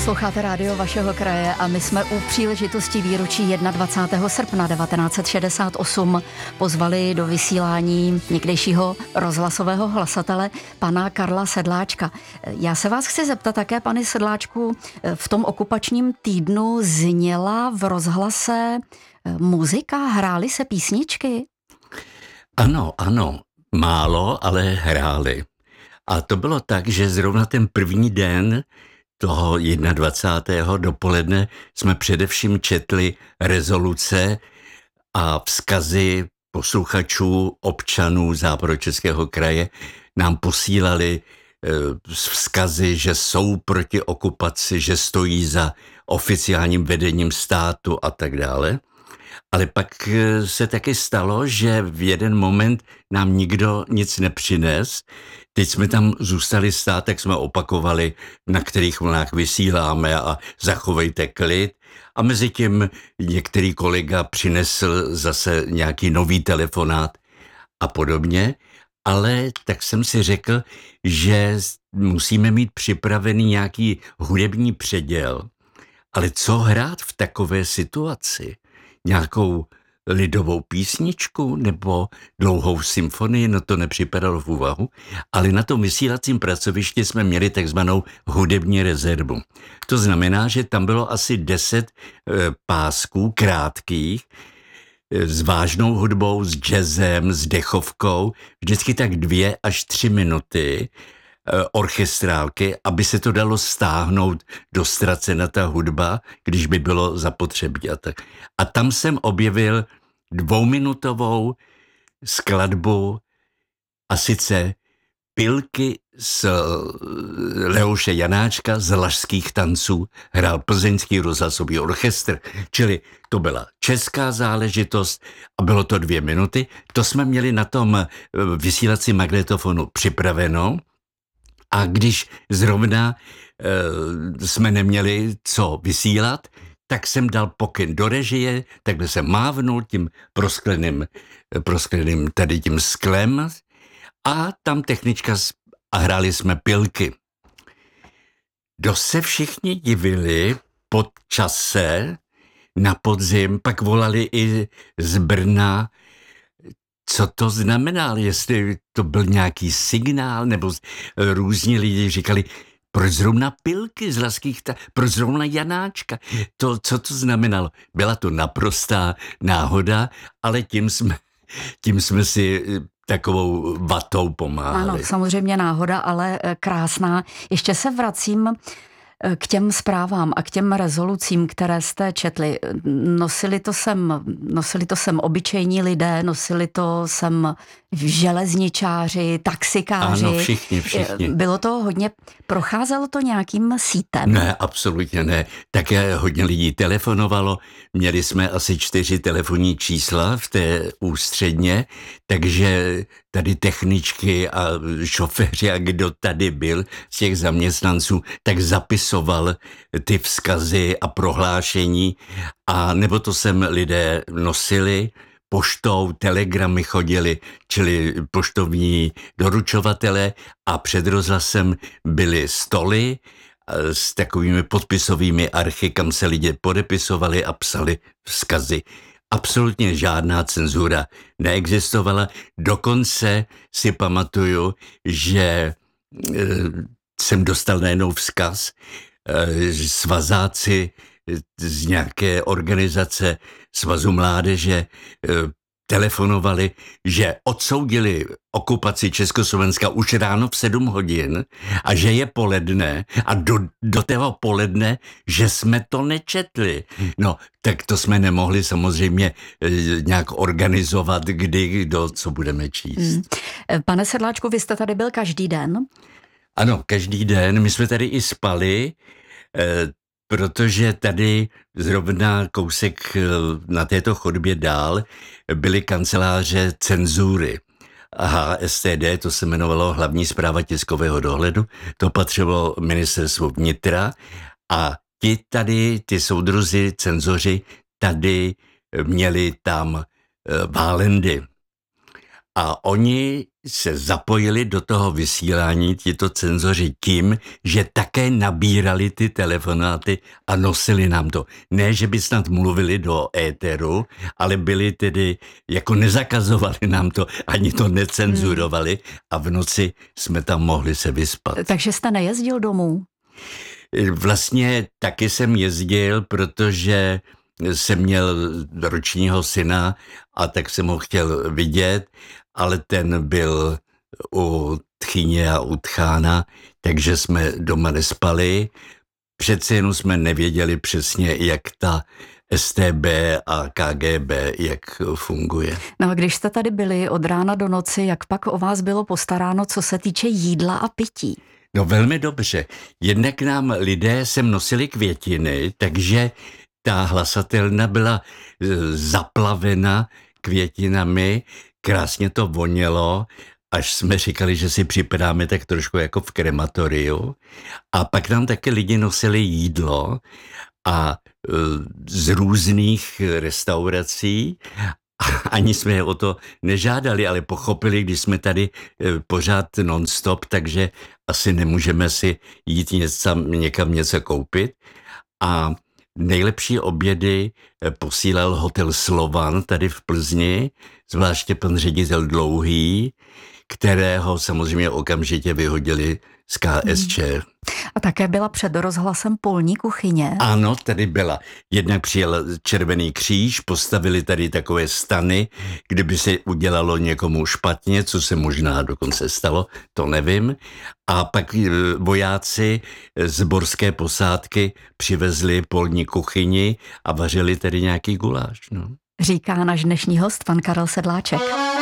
Posloucháte rádio vašeho kraje a my jsme u příležitosti výročí 21. srpna 1968 pozvali do vysílání někdejšího rozhlasového hlasatele pana Karla Sedláčka. Já se vás chci zeptat také, pane Sedláčku, v tom okupačním týdnu zněla v rozhlase muzika, hrály se písničky? Ano, málo, ale hráli. A to bylo tak, že zrovna ten první den toho 21. dopoledne jsme především četli rezoluce a vzkazy posluchačů, občanů Západočeského kraje nám posílali vzkazy, že jsou proti okupaci, že stojí za oficiálním vedením státu a tak dále. Ale pak se taky stalo, že v jeden moment nám nikdo nic nepřines. Teď jsme tam zůstali stát, tak jsme opakovali, na kterých vlnách vysíláme a zachovejte klid. A mezi tím některý kolega přinesl zase nějaký nový telefonát a podobně. Ale tak jsem si řekl, že musíme mít připravený nějaký hudební předěl. Ale co hrát v takové situaci? Nějakou lidovou písničku nebo dlouhou symfonii, no to nepřipadalo v úvahu, ale na tom vysílacím pracovišti jsme měli takzvanou hudební rezervu. To znamená, že tam bylo asi 10 pásků krátkých s vážnou hudbou, s jazzem, s dechovkou, vždycky tak 2 až 3 minuty orchestrálky, aby se to dalo stáhnout do ztracena ta hudba, když by bylo zapotřebí a tak. A tam jsem objevil 2minutovou skladbu a sice Pilky z Leoše Janáčka z Lašských tanců hrál Plzeňský rozhlasový orchestr, čili to byla česká záležitost a bylo to 2 minuty. To jsme měli na tom vysílacím magnetofonu připraveno. A když zrovna jsme neměli co vysílat, tak jsem dal pokyn do režie, takhle jsem mávnul tím proskleným tady tím sklem a tam technička a hráli jsme Pilky. Dost se všichni divili pod čase na podzim, pak volali i z Brna, co to znamená, jestli to byl nějaký signál, nebo různí lidi říkali, proč zrovna Pilky z Lašských tanců, proč zrovna Janáčka, co to znamenalo? Byla to naprostá náhoda, ale tím jsme si takovou vatou pomáhali. Ano, samozřejmě náhoda, ale krásná. Ještě se vracím k těm zprávám a k těm rezolucím, které jste četli. Nosili to sem obyčejní lidé, nosili to sem železničáři, taxikáři. Ano, všichni. Bylo to hodně, procházelo to nějakým sítem? Ne, absolutně ne. Také hodně lidí telefonovalo. Měli jsme asi 4 telefonní čísla v té ústředně, takže tady techničky a šoféři a kdo tady byl z těch zaměstnanců, tak zapisoval ty vzkazy a prohlášení a nebo to sem lidé nosili, poštou, telegramy chodily, čili poštovní doručovatele a před rozhlasem byly stoly s takovými podpisovými archy, kam se lidé podepisovali a psali vzkazy. Absolutně žádná cenzura neexistovala. Dokonce si pamatuju, že jsem dostal najednou vzkaz, svazáci z nějaké organizace Svazu mládeže telefonovali, že odsoudili okupaci Československa už ráno v 7 hodin a že je poledne a do toho poledne, že jsme to nečetli. No, tak to jsme nemohli samozřejmě nějak organizovat, kdo co budeme číst. Pane Sedláčku, vy jste tady byl každý den? Ano, každý den. My jsme tady i spali, protože tady zrovna kousek na této chodbě dál byly kanceláře cenzury. HSTD, to se jmenovalo Hlavní správa tiskového dohledu, to patřilo ministerstvu vnitra a ty soudruzi, cenzoři, tady měli tam válendy. A oni se zapojili do toho vysílání tito cenzoři tím, že také nabírali ty telefonáty a nosili nám to. Ne, že by snad mluvili do éteru, ale byli tedy, jako nezakazovali nám to, ani to necenzurovali a v noci jsme tam mohli se vyspat. Takže jste nejezdil domů? Vlastně taky jsem jezdil, protože jsem měl ročního syna a tak jsem ho chtěl vidět, ale ten byl u tchyně a u tchána, takže jsme doma nespali. Přece jenom jsme nevěděli přesně, jak ta STB a KGB, jak funguje. No a když jste tady byli od rána do noci, jak pak o vás bylo postaráno, co se týče jídla a pití? No velmi dobře. Jednak nám lidé sem nosili květiny, takže ta hlasatelna byla zaplavena květinami, krásně to vonělo, až jsme říkali, že si připadáme tak trošku jako v krematoriu. A pak nám také lidi nosili jídlo a z různých restaurací. Ani jsme je o to nežádali, ale pochopili, když jsme tady pořád non-stop, takže asi nemůžeme si jít někam něco koupit. A nejlepší obědy posílal hotel Slovan tady v Plzni, zvláště pan ředitel Dlouhý, kterého samozřejmě okamžitě vyhodili z KSČ. A také byla před rozhlasem polní kuchyně. Ano, tady byla. Jednak přijel Červený kříž, postavili tady takové stany, kdyby se udělalo někomu špatně, co se možná dokonce stalo, to nevím. A pak vojáci z borské posádky přivezli polní kuchyni a vařili tady nějaký guláš. No. Říká náš dnešní host, pan Karel Sedláček.